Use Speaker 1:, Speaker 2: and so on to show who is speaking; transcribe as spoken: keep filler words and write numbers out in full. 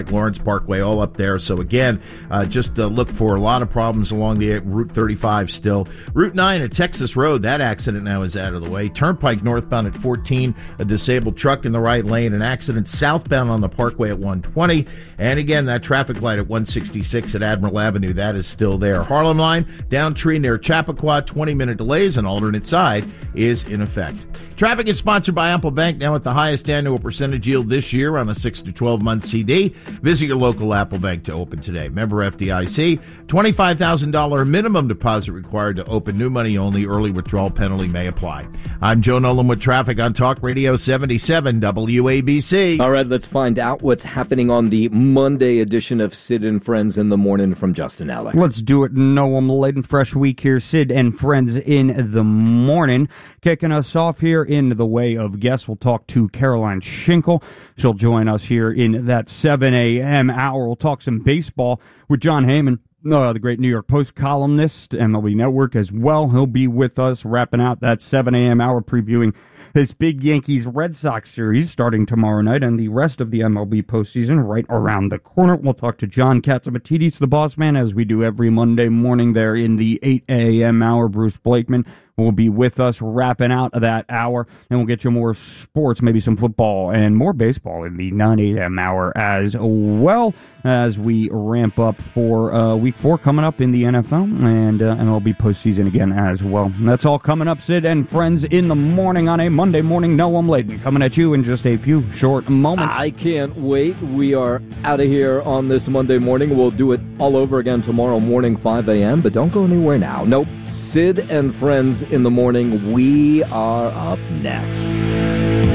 Speaker 1: Lawrence Parkway, all up there. So again, uh, just uh, look for a lot of problems along the Route thirty-five still. Route nine at Texas Road, that accident now is out of the way. Turnpike northbound at fourteen, a disabled truck in the right lane. An accident southbound on the Parkway at one twenty. And again, that traffic light at one sixty-six at Admiral Avenue, that is still there. Harlem line, down tree near Chappaqua, twenty-minute delays. An alternate side is in effect. Traffic is sponsored by Ample Bank, now at the highest annual percentage yield this year on a six to twelve month C D. Visit your local Apple Bank to open today. Member F D I C. twenty-five thousand dollars minimum deposit required to open. New money only. Early withdrawal penalty may apply. I'm Joe Nolan with traffic on Talk Radio seventy-seven W A B C.
Speaker 2: All right, let's find out what's happening on the Monday edition of Sid and Friends in the Morning from Justin Eller.
Speaker 3: Let's do it. Noam Laden, fresh week here. Sid and Friends in the Morning. Kicking us off here in the way of guests, we'll talk to Caroline Schinkel. She'll join us here in that seven a.m. hour. We'll talk some baseball with John Heyman, uh, the great New York Post columnist, M L B Network as well. He'll be with us wrapping out that seven a.m. hour, previewing this big Yankees-Red Sox series starting tomorrow night and the rest of the M L B postseason right around the corner. We'll talk to John Katzimatidis, the boss man, as we do every Monday morning there in the eight a.m. hour. Bruce Blakeman will be with us wrapping out that hour, and we'll get you more sports, maybe some football and more baseball in the nine a.m. hour as well as we ramp up for uh, week four coming up in the N F L and uh, M L B postseason again as well. And that's all coming up, Sid and Friends in the Morning on a Monday morning. Noam Laden coming at you in just a few short moments.
Speaker 2: I can't wait. We are out of here on this Monday morning. We'll do it all over again tomorrow morning, five a.m., but don't go anywhere now. Nope. Sid and Friends in the Morning. We are up next.